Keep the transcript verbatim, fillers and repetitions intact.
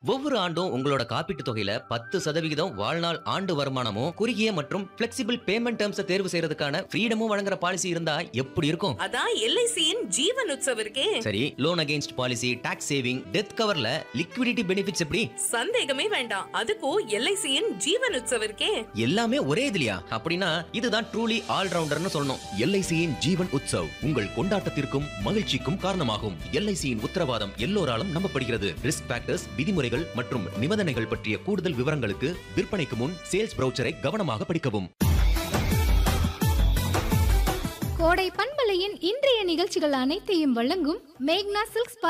ஒவ்வொரு ஆண்டும் உங்களோட காப்பீட்டு தொகையில பத்து சதவிகிதம் வாழ்நாள் ஆண்டு வருமானமும் குறுகிய மற்றும் பிளெக்சிபிள் பேமெண்ட் டேர்ம்ஸ் தேர்வு செய்யறதுக்கான ஃப்ரீடமும் வழங்குற பாலிசி இருந்தா எப்படி இருக்கும்? அதான் எல்ஐசியின் ஜீவன் உற்சவ் இருக்கே. சரி, loan against policy, tax saving, death கவர்ல லிக்விடிட்டி பெனிஃபிட்ஸ் எப்படி? சந்தேகமே வேண்டாம், அதுக்கும் எல்ஐசியின் ஜீவன் உற்சவ் இருக்கே. எல்லாமே ஒரே இதுலயா? அப்படின்னா இதுதான் ட்ரூலி ஆல் ரவுண்டர்னு சொல்லணும். எல்ஐசியின் ஜீவன் உற்சவ் உங்கள் கொண்டாட்டத்திற்கும் மகிழ்ச்சிக்கும் காரணமாகும். எல்ஐசியின் உத்தரவாதம் எல்லோராலும் நம்பப்படுகிறது. ரிஸ்க் ஃபேக்டர்ஸ், விதிமுறைகள் மற்றும் நிபந்தனைகள் பற்றிய கூடுதல் விவரங்களுக்கு விற்பனைக்கு முன் சேல்ஸ் ப்ரௌச்சரை கவனமாக படிக்கவும். கோடை பண்பலையின் இன்றைய நிகழ்ச்சிகள் அனைத்தையும் வழங்கும் மேக்னா சில்க்ஸ்